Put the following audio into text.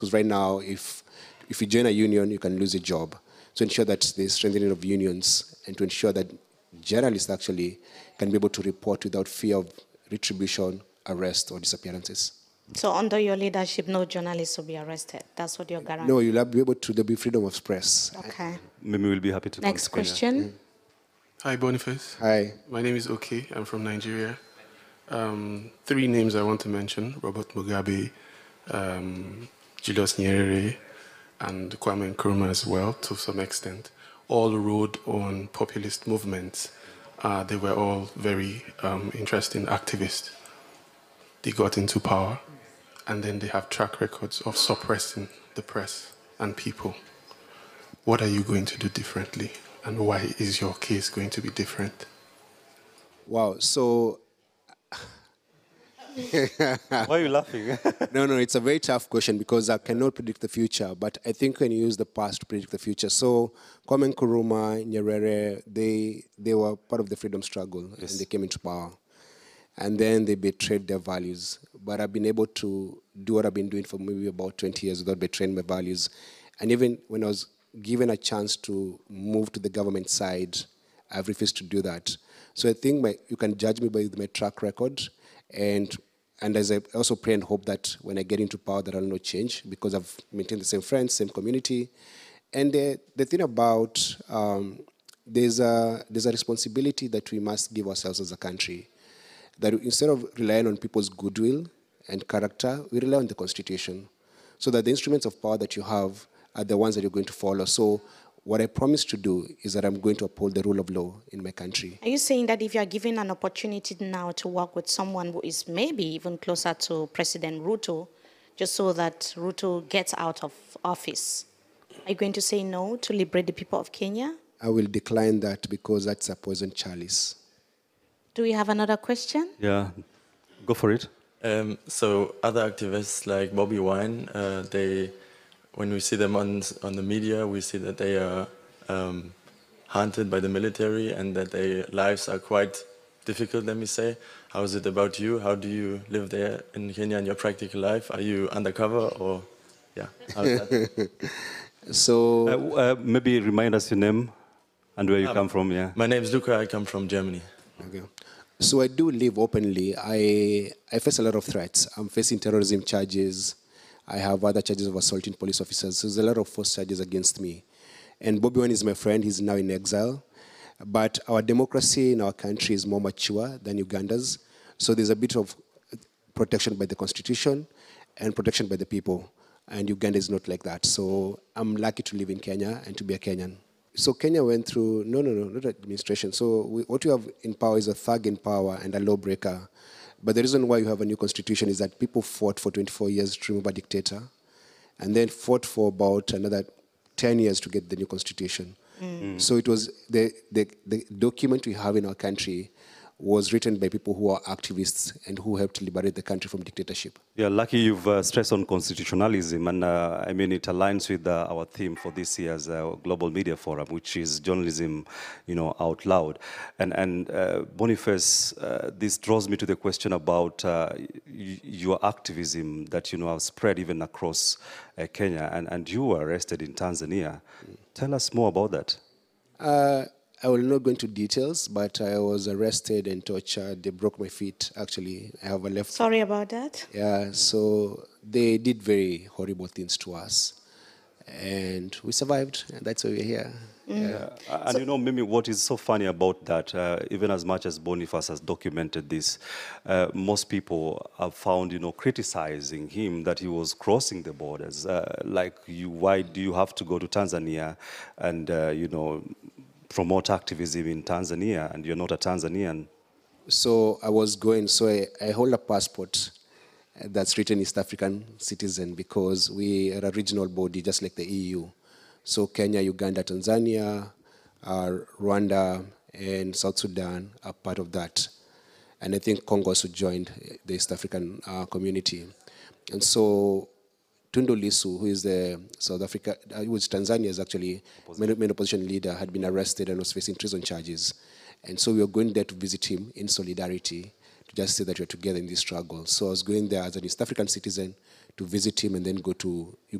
Because right now, if you join a union, you can lose a job. To ensure that there's strengthening of unions and to ensure that journalists actually can be able to report without fear of retribution, arrest, or disappearances. So under your leadership, no journalists will be arrested. That's what you're guaranteeing. No, you'll be able to. There'll be freedom of press. Okay. Maybe we'll be happy to. Next question. Hi, Boniface. Hi. My name is Oke. I'm from Nigeria. 3 names I want to mention: Robert Mugabe, Julius Nyerere, and Kwame Nkrumah as well, to some extent. All rode on populist movements. They were all very interesting activists. They got into power, and then they have track records of suppressing the press and people. What are you going to do differently, and why is your case going to be different? Wow, so... Why are you laughing? No, it's a very tough question because I cannot predict the future, but I think when you use the past to predict the future. So Kwame Nkrumah, Nyerere, they were part of the freedom struggle, yes, and they came into power. And then they betrayed their values. But I've been able to do what I've been doing for maybe about 20 years without betraying my values. And even when I was given a chance to move to the government side, I've refused to do that. So I think you can judge me by my track record. And as I also pray and hope that when I get into power, that I'll not change because I've maintained the same friends, same community. And the thing about there's a responsibility that we must give ourselves as a country. That instead of relying on people's goodwill and character, we rely on the Constitution. So that the instruments of power that you have are the ones that you're going to follow. So what I promise to do is that I'm going to uphold the rule of law in my country. Are you saying that if you are given an opportunity now to work with someone who is maybe even closer to President Ruto, just so that Ruto gets out of office, are you going to say no to liberate the people of Kenya? I will decline that because that's a poison chalice. Do we have another question? Yeah, go for it. So other activists like Bobby Wine, when we see them on the media, we see that they are hunted by the military and that their lives are quite difficult, let me say. How is it about you? How do you live there in Kenya in your practical life? Are you undercover or, yeah, how is that? So maybe remind us your name and where you come from, yeah. My name is Luca, I come from Germany. Okay. So I do live openly. I face a lot of threats. I'm facing terrorism charges. I have other charges of assaulting police officers. So there's a lot of false charges against me. And Bobby Wine is my friend. He's now in exile. But our democracy in our country is more mature than Uganda's. So there's a bit of protection by the Constitution and protection by the people. And Uganda is not like that. So I'm lucky to live in Kenya and to be a Kenyan. So Kenya went through, not administration. So what you have in power is a thug in power and a lawbreaker. But the reason why you have a new constitution is that people fought for 24 years to remove a dictator and then fought for about another 10 years to get the new constitution. So it was the document we have in our country was written by people who are activists and who helped liberate the country from dictatorship. Yeah, lucky you've stressed on constitutionalism, and I mean it aligns with our theme for this year's Global Media Forum, which is journalism, out loud. And Boniface, this draws me to the question about your activism that have spread even across Kenya, and you were arrested in Tanzania. Tell us more about that. I will not go into details, but I was arrested and tortured. They broke my feet, actually. I have a left... Sorry about that. Yeah, so they did very horrible things to us. And we survived, and that's why we're here. Yeah. And Mimi, what is so funny about that, even as much as Boniface has documented this, most people have found, criticizing him that he was crossing the borders. Why do you have to go to Tanzania and, promote activism in Tanzania, and you're not a Tanzanian? So I was going, so I hold a passport that's written East African citizen because we are a regional body just like the EU. So Kenya, Uganda, Tanzania, Rwanda, and South Sudan are part of that. And I think Congo also joined the East African community. And so Tundu Lissu, who is the South Africa, who is Tanzania's actually main opposition leader, had been arrested and was facing treason charges. And so we were going there to visit him in solidarity to just say that we're together in this struggle. So I was going there as an East African citizen to visit him and then go to